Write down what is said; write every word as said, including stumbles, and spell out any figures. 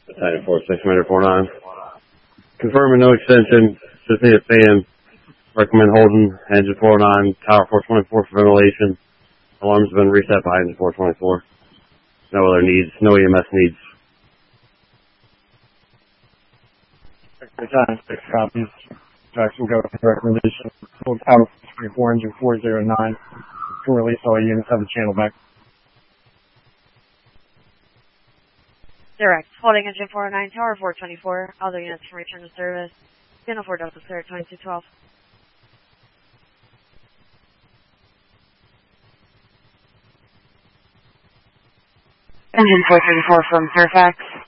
nine four six four nine. Confirming no extension. Just need a fan. Recommend holding engine four oh nine, tower four twenty-four for ventilation. Alarms have been reset by engine four twenty-four. No other needs. No E M S needs. Time, six copies. Jackson go with recommendation. Hold tower twenty-four, engine four oh nine. Can release all units, have the channel back. Direct. Holding engine four oh nine, tower four twenty-four. Other units can return to service. Channel four Delta Sir, twenty-two twelve. Engine four thirty-four from Fairfax.